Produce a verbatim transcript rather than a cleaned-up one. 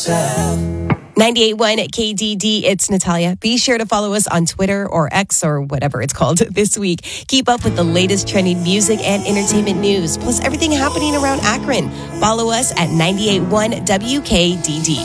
yourself. ninety-eight point one K D D, it's Natalia. Be sure to follow us on Twitter or X or whatever it's called this week. Keep up with the latest trending music and entertainment news, plus everything happening around Akron. Follow us at ninety-eight point one W K D D.